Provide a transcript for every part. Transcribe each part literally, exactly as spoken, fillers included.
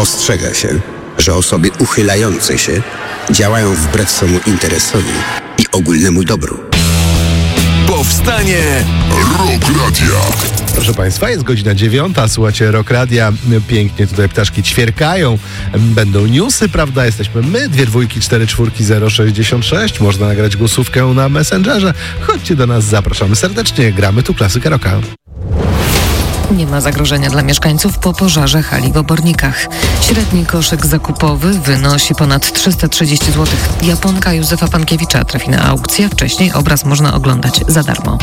Ostrzega się, że osoby uchylające się działają wbrew swemu interesowi i ogólnemu dobru. Powstanie Rock Radia. Proszę Państwa, jest godzina dziewiąta, słuchacie Rock Radia, pięknie tutaj ptaszki ćwierkają, będą newsy, prawda, jesteśmy my, dwie dwójki, cztery czwórki, zero sześćdziesiąt sześć, można nagrać głosówkę na Messengerze, chodźcie do nas, zapraszamy serdecznie, gramy tu klasykę rocka. Nie ma zagrożenia dla mieszkańców po pożarze hali w Obornikach. Średni koszyk zakupowy wynosi ponad trzysta trzydzieści złotych. Japonka Józefa Pankiewicza trafi na aukcję. Wcześniej obraz można oglądać za darmo.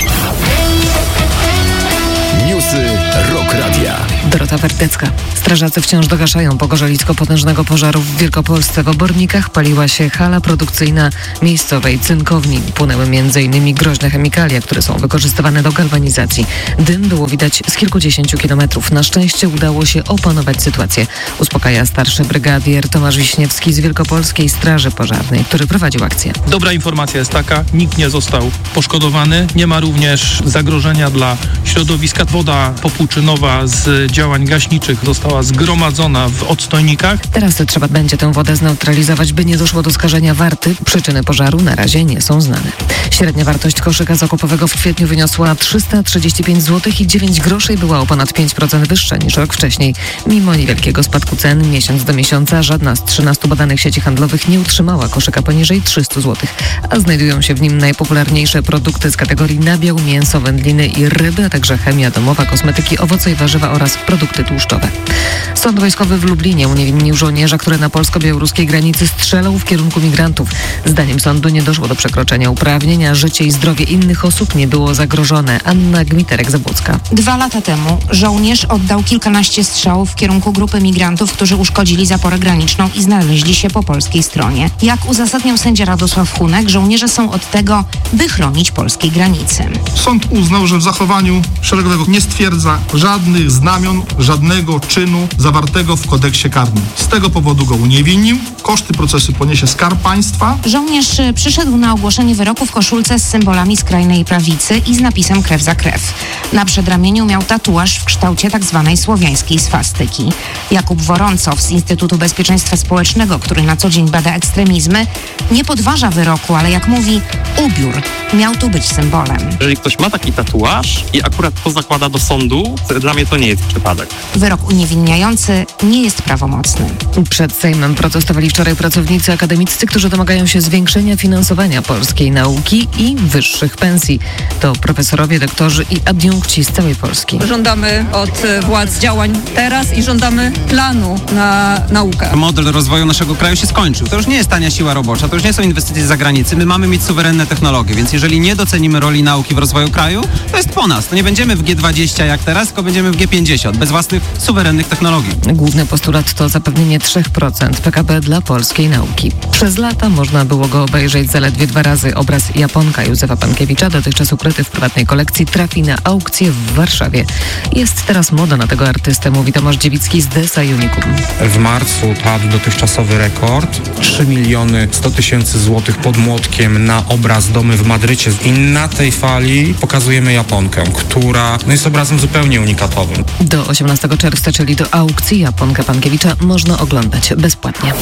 Newsy Rock Radia. Dorota Werdecka. Strażacy wciąż dogaszają pogorzelicko potężnego pożaru w Wielkopolsce. W Obornikach paliła się hala produkcyjna miejscowej cynkowni. Płonęły między innymi groźne chemikalia, które są wykorzystywane do galwanizacji. Dym było widać z kilkudziesięciu kilometrów. Na szczęście udało się opanować sytuację. Uspokaja starszy brygadier Tomasz Wiśniewski z Wielkopolskiej Straży Pożarnej, który prowadził akcję. Dobra informacja jest taka, nikt nie został poszkodowany. Nie ma również zagrożenia dla środowiska. Woda popłuczynowa z działań gaśniczych została zgromadzona w odstojnikach. Teraz trzeba będzie tę wodę zneutralizować, by nie doszło do skażenia warty. Przyczyny pożaru na razie nie są znane. Średnia wartość koszyka zakupowego w kwietniu wyniosła trzysta trzydzieści pięć złotych i dziewięć groszy i była o ponad pięć procent wyższa niż rok wcześniej. Mimo niewielkiego spadku cen miesiąc do miesiąca żadna z trzynastu badanych sieci handlowych nie utrzymała koszyka poniżej trzysta złotych, a znajdują się w nim najpopularniejsze produkty z kategorii nabiał, mięso, wędliny i ryby, a także chemia domowa, kosmetyki, owoce i warzywa oraz produkty tłuszczowe. Sąd wojskowy w Lublinie uniewinnił żołnierza, który na polsko-białoruskiej granicy strzelał w kierunku migrantów. Zdaniem sądu nie doszło do przekroczenia uprawnień, a życie i zdrowie innych osób nie było zagrożone. Anna Gmiterek-Zabłocka. Dwa lata temu żołnierz oddał kilkanaście strzałów w kierunku grupy migrantów, którzy uszkodzili zaporę graniczną i znaleźli się po polskiej stronie. Jak uzasadniał sędzia Radosław Hunek, żołnierze są od tego, by chronić polskiej granicy. Sąd uznał, że w zachowaniu szeregowego nie stwierdza żadnych znamion, żadnego czynu zawartego w kodeksie karnym. Z tego powodu go uniewinnił. Koszty procesu poniesie Skarb Państwa. Żołnierz przyszedł na ogłoszenie wyroku w koszulce z symbolami skrajnej prawicy i z napisem krew za krew. Na przedramieniu miał tatuaż w kształcie tzw. słowiańskiej swastyki. Jakub Woroncow z Instytutu Bezpieczeństwa Społecznego, który na co dzień bada ekstremizmy, nie podważa wyroku, ale jak mówi, ubiór miał tu być symbolem. Jeżeli ktoś ma taki tatuaż i akurat to zakłada do sądu, to dla mnie to nie jest przypadek. Wyrok uniewinniający nie jest prawomocny. Przed Sejmem protestowali wczoraj pracownicy akademiccy, którzy domagają się zwiększenia finansowania polskiej nauki i wyższych pensji. To profesorowie, doktorzy i adiunkci z całej Polski. Żądamy od władz działań teraz i żądamy planu na naukę. Model rozwoju naszego kraju się skończył. To już nie jest tania siła robocza, to już nie są inwestycje z zagranicy. My mamy mieć suwerenne technologie, więc jeżeli nie docenimy roli nauki w rozwoju kraju, to jest po nas. To nie będziemy w G dwadzieścia jak teraz, tylko będziemy w G pięćdziesiąt, bez własnych suwerennych technologii. Główny postulat to zapewnienie trzy procent P K B dla polskiej nauki. Przez lata można było go obejrzeć zaledwie dwa razy. Obraz Japonka Józefa Pankiewicza, dotychczas ukryty w prywatnej kolekcji, trafi na aukcję w Warszawie. Jest teraz moda na tego artystę, mówi Tomasz Dziewicki z Desa Unicum. W marcu padł dotychczasowy rekord. trzy miliony sto tysięcy złotych pod młotkiem na obraz Domy w Madrycie. I na tej fali pokazujemy Japonkę, która no jest obrazem zupełnie unikatowym. Do osiemnastego czerwca, czyli do aukcji Japonka Pankiewicza, można oglądać bezpłatnie.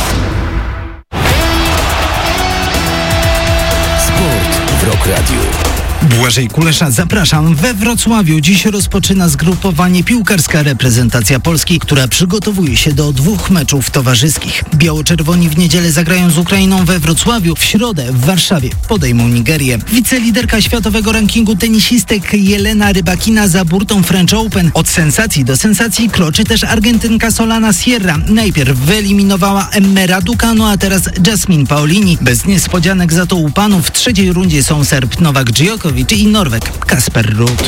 Sport w Rock Radiu. Błażej Kulesza, zapraszam. We Wrocławiu dziś rozpoczyna zgrupowanie piłkarska reprezentacja Polski, która przygotowuje się do dwóch meczów towarzyskich. Biało-czerwoni w niedzielę zagrają z Ukrainą we Wrocławiu, w środę w Warszawie podejmą Nigerię. Wiceliderka światowego rankingu tenisistek Jelena Rybakina za burtą French Open. Od sensacji do sensacji kroczy też Argentynka Solana Sierra. Najpierw wyeliminowała Emmę Raducanu, a teraz Jasmine Paolini. Bez niespodzianek za to u panów w trzeciej rundzie są Serb Nowak Djokovic i Norweg Kasper Ruud.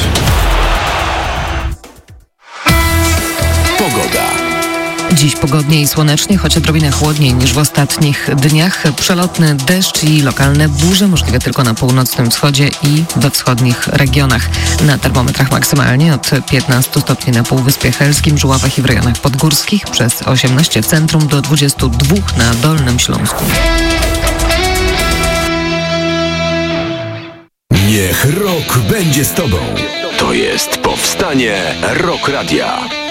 Pogoda. Dziś pogodnie i słonecznie, choć odrobinę chłodniej niż w ostatnich dniach. Przelotny deszcz i lokalne burze możliwe tylko na północnym wschodzie i we wschodnich regionach. Na termometrach maksymalnie od piętnastu stopni na Półwyspie Helskim, Żuławach i w rejonach podgórskich, przez osiemnaście w centrum do dwudziestu dwóch na Dolnym Śląsku. Niech rok będzie z tobą. To jest Powstanie Rock Radia.